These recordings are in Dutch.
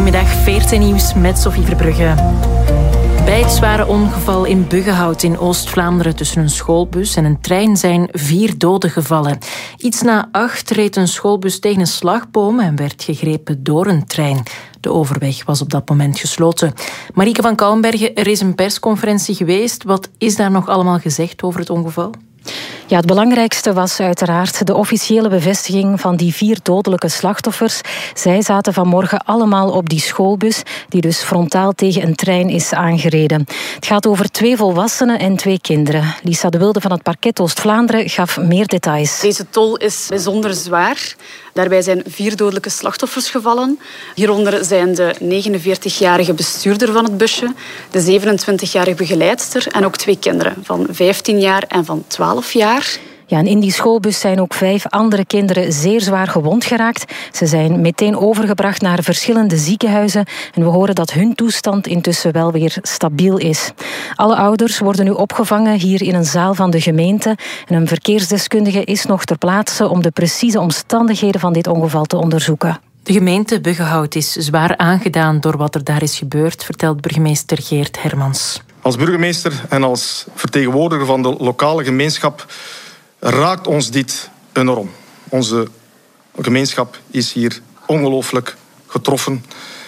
Goedemiddag, VRT Nieuws met Sophie Verbrugge. Bij het zware ongeval in Buggenhout in Oost-Vlaanderen tussen een schoolbus en een trein zijn 4 doden gevallen. Iets na 8 reed een schoolbus tegen een slagboom en werd gegrepen door een trein. De overweg was op dat moment gesloten. Marieke van Kouwenbergen, er is een persconferentie geweest. Wat is daar nog allemaal gezegd over het ongeval? Ja, het belangrijkste was uiteraard de officiële bevestiging van die 4 dodelijke slachtoffers. Zij zaten vanmorgen allemaal op die schoolbus, die dus frontaal tegen een trein is aangereden. Het gaat over 2 volwassenen en 2 kinderen. Lisa de Wilde van het parket Oost-Vlaanderen gaf meer details. Deze tol is bijzonder zwaar. Daarbij zijn 4 dodelijke slachtoffers gevallen. Hieronder zijn de 49-jarige bestuurder van het busje, de 27-jarige begeleidster en ook 2 kinderen van 15 jaar en van 12 jaar. Ja, en in die schoolbus zijn ook 5 andere kinderen zeer zwaar gewond geraakt. Ze zijn meteen overgebracht naar verschillende ziekenhuizen en we horen dat hun toestand intussen wel weer stabiel is. Alle ouders worden nu opgevangen hier in een zaal van de gemeente en een verkeersdeskundige is nog ter plaatse om de precieze omstandigheden van dit ongeval te onderzoeken. De gemeente Buggenhout is zwaar aangedaan door wat er daar is gebeurd, vertelt burgemeester Geert Hermans. Als burgemeester en als vertegenwoordiger van de lokale gemeenschap raakt ons dit enorm. Onze gemeenschap is hier ongelooflijk getroffen.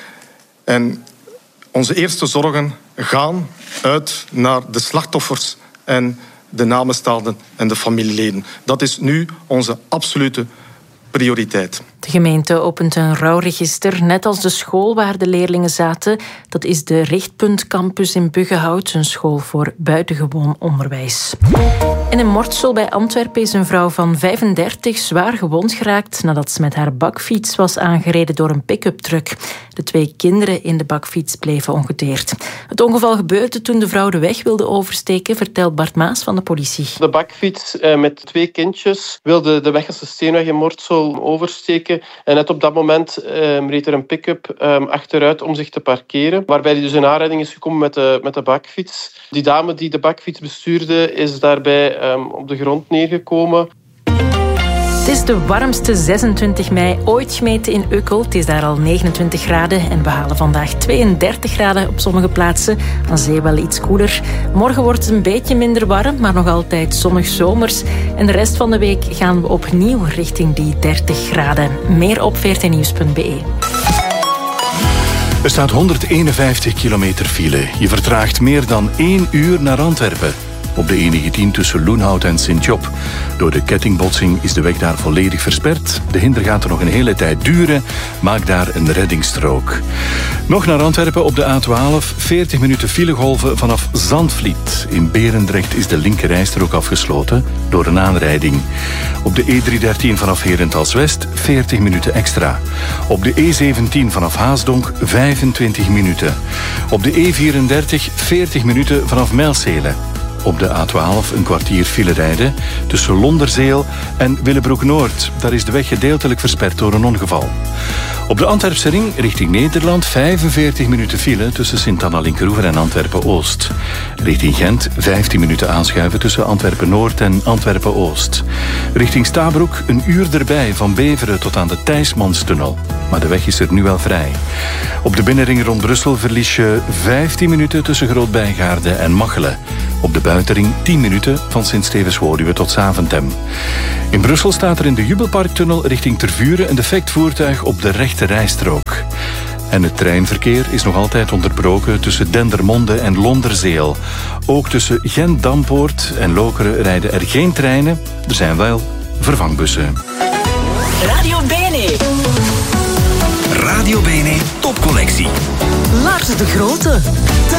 En onze eerste zorgen gaan uit naar de slachtoffers en de namenstaanden en de familieleden. Dat is nu onze absolute prioriteit. De gemeente opent een rouwregister, net als de school waar de leerlingen zaten. Dat is de Richtpunt Campus in Buggenhout, een school voor buitengewoon onderwijs. In een Mortsel bij Antwerpen is een vrouw van 35 zwaar gewond geraakt nadat ze met haar bakfiets was aangereden door een pick-up truck. De 2 kinderen in de bakfiets bleven ongedeerd. Het ongeval gebeurde toen de vrouw de weg wilde oversteken, vertelt Bart Maas van de politie. De bakfiets met 2 kindjes wilde de Weggelse Steenweg in Mortsel oversteken. En net op dat moment reed er een pick-up achteruit om zich te parkeren. Waarbij hij dus in aanrijding is gekomen met de bakfiets. Die dame die de bakfiets bestuurde is daarbij op de grond neergekomen. Het is de warmste 26 mei ooit gemeten in Ukkel. Het is daar al 29 graden en we halen vandaag 32 graden op sommige plaatsen. Aan zee wel iets koeler. Morgen wordt het een beetje minder warm, maar nog altijd zonnig zomers. En de rest van de week gaan we opnieuw richting die 30 graden. Meer op vrtnieuws.be. Er staat 151 kilometer file. Je vertraagt meer dan 1 uur naar Antwerpen. Op de E19 tussen Loenhout en Sint-Job. Door de kettingbotsing is de weg daar volledig versperd. De hinder gaat er nog een hele tijd duren. Maak daar een reddingsstrook. Nog naar Antwerpen op de A12. 40 minuten filegolven vanaf Zandvliet. In Berendrecht is de linkerrijstrook afgesloten door een aanrijding. Op de E313 vanaf Herentals-West 40 minuten extra. Op de E17 vanaf Haasdonk 25 minuten. Op de E34 40 minuten vanaf Mijlsele. Op de A12 een kwartier file rijden tussen Londerzeel en Willebroek-Noord. Daar is de weg gedeeltelijk versperd door een ongeval. Op de Antwerpse ring richting Nederland 45 minuten file tussen Sint-Anna-Linkeroever en Antwerpen-Oost. Richting Gent 15 minuten aanschuiven tussen Antwerpen-Noord en Antwerpen-Oost. Richting Stabroek een uur erbij van Beveren tot aan de Thijsmanstunnel. Maar de weg is er nu wel vrij. Op de binnenring rond Brussel verlies je 15 minuten tussen Groot-Bijgaarde en Machelen. Op de buitenring 10 minuten van Sint-Stevens-Woluwe tot Zaventem. In Brussel staat er in de Jubelparktunnel richting Tervuren een defect voertuig op de rechte rijstrook. En het treinverkeer is nog altijd onderbroken tussen Dendermonde en Londerzeel. Ook tussen Gent-Dampoort en Lokeren rijden er geen treinen. Er zijn wel vervangbussen. Radio Bene. Radio Bene topcollectie. Lars de Grote.